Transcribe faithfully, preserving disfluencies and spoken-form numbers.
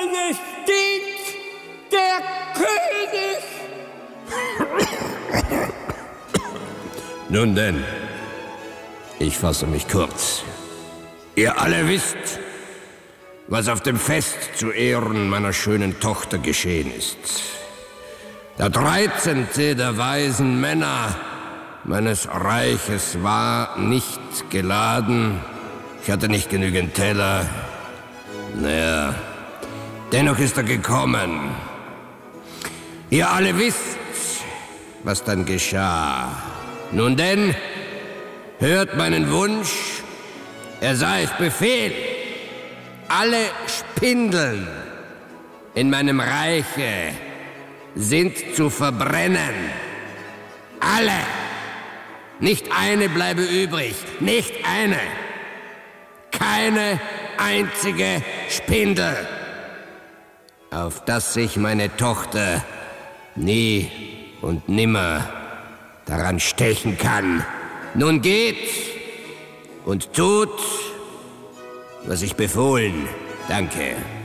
Majestät, der König! Nun denn, ich fasse mich kurz. Ihr alle wisst, was auf dem Fest zu Ehren meiner schönen Tochter geschehen ist. Der dreizehnte der weisen Männer meines Reiches war nicht geladen. Ich hatte nicht genügend Teller. Naja, dennoch ist er gekommen. Ihr alle wisst, was dann geschah. Nun denn, hört meinen Wunsch. Er sah ich Befehl. Alle Spindeln in meinem Reiche sind zu verbrennen. Alle. Nicht eine bleibe übrig. Nicht eine. Keine einzige Spindel. Auf dass sich meine Tochter nie und nimmer daran stechen kann. Nun geht und tut, was ich befohlen. Danke.